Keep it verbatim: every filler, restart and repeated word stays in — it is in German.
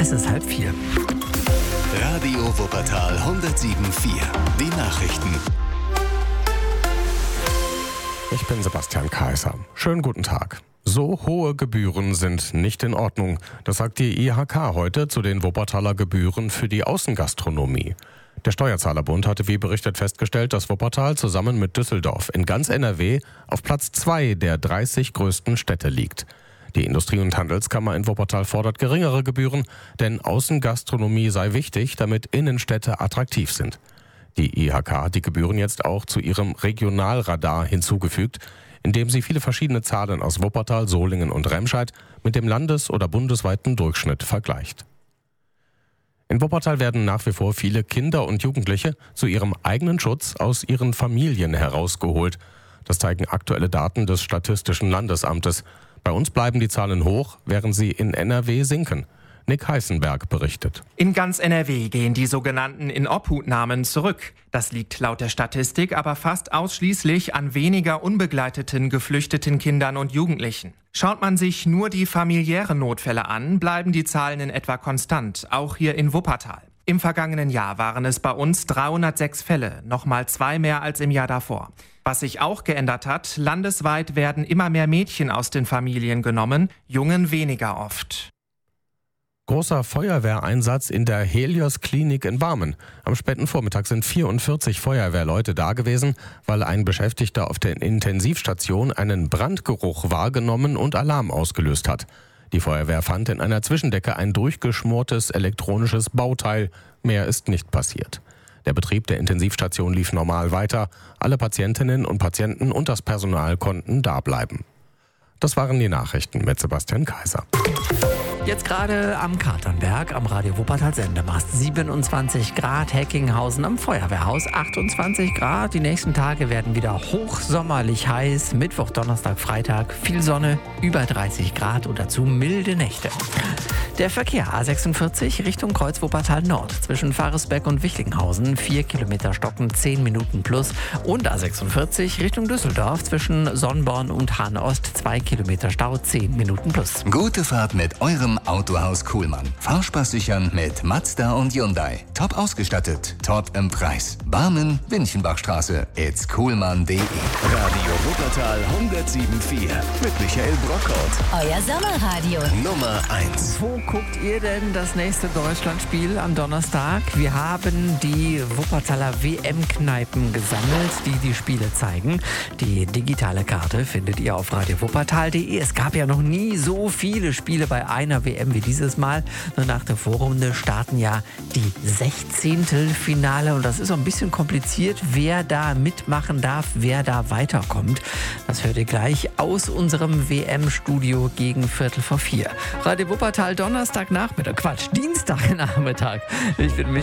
Es ist halb vier. Radio Wuppertal hundertsieben Komma vier. Die Nachrichten. Ich bin Sebastian Kaiser. Schönen guten Tag. So hohe Gebühren sind nicht in Ordnung. Das sagt die I H K heute zu den Wuppertaler Gebühren für die Außengastronomie. Der Steuerzahlerbund hatte wie berichtet festgestellt, dass Wuppertal zusammen mit Düsseldorf in ganz N R W auf Platz zwei der dreißig größten Städte liegt. Die Industrie- und Handelskammer in Wuppertal fordert geringere Gebühren, denn Außengastronomie sei wichtig, damit Innenstädte attraktiv sind. Die I H K hat die Gebühren jetzt auch zu ihrem Regionalradar hinzugefügt, indem sie viele verschiedene Zahlen aus Wuppertal, Solingen und Remscheid mit dem landes- oder bundesweiten Durchschnitt vergleicht. In Wuppertal werden nach wie vor viele Kinder und Jugendliche zu ihrem eigenen Schutz aus ihren Familien herausgeholt. Das zeigen aktuelle Daten des Statistischen Landesamtes. Bei uns bleiben die Zahlen hoch, während sie in N R W sinken. Nick Heißenberg berichtet. In ganz N R W gehen die sogenannten Inobhutnahmen zurück. Das liegt laut der Statistik aber fast ausschließlich an weniger unbegleiteten geflüchteten Kindern und Jugendlichen. Schaut man sich nur die familiären Notfälle an, bleiben die Zahlen in etwa konstant, auch hier in Wuppertal. Im vergangenen Jahr waren es bei uns dreihundertsechs Fälle, nochmal zwei mehr als im Jahr davor. Was sich auch geändert hat, landesweit werden immer mehr Mädchen aus den Familien genommen, Jungen weniger oft. Großer Feuerwehreinsatz in der Helios Klinik in Barmen. Am späten Vormittag sind vierundvierzig Feuerwehrleute da gewesen, weil ein Beschäftigter auf der Intensivstation einen Brandgeruch wahrgenommen und Alarm ausgelöst hat. Die Feuerwehr fand in einer Zwischendecke ein durchgeschmortes elektronisches Bauteil. Mehr ist nicht passiert. Der Betrieb der Intensivstation lief normal weiter. Alle Patientinnen und Patienten und das Personal konnten da bleiben. Das waren die Nachrichten mit Sebastian Kaiser. Jetzt gerade am Katernberg, am Radio Wuppertal Sendemast. siebenundzwanzig Grad, Heckinghausen am Feuerwehrhaus, achtundzwanzig Grad. Die nächsten Tage werden wieder hochsommerlich heiß. Mittwoch, Donnerstag, Freitag, viel Sonne, über dreißig Grad und dazu milde Nächte. Der Verkehr A sechsundvierzig Richtung Kreuz Wuppertal Nord. Zwischen Faresbeck und Wichlinghausen vier Kilometer stocken, zehn Minuten plus. Und A sechsundvierzig Richtung Düsseldorf zwischen Sonnborn und Hahn Ost zwei Kilometer Stau, zehn Minuten plus. Gute Fahrt mit eurem Autohaus Kuhlmann. Fahrspaß sichern mit Mazda und Hyundai. Top ausgestattet, top im Preis. Barmen, Winchenbachstraße. It's kuhlmann punkt de. Radio Wuppertal hundertsieben Komma vier mit Michael Brockhaut. Euer Sommerradio. Nummer eins. Wo guckt ihr denn das nächste Deutschlandspiel am Donnerstag? Wir haben die Wuppertaler W M-Kneipen gesammelt, die die Spiele zeigen. Die digitale Karte findet ihr auf radio wuppertal punkt de. Es gab ja noch nie so viele Spiele bei einer W M wie dieses Mal. Nur nach der Vorrunde starten ja die Sechzehntelfinale und das ist so ein bisschen kompliziert, wer da mitmachen darf, wer da weiterkommt. Das hört ihr gleich aus unserem W M-Studio gegen Viertel vor vier. Radio Wuppertal Donnerstagnachmittag, Quatsch, Dienstagnachmittag. Ich bin Michael.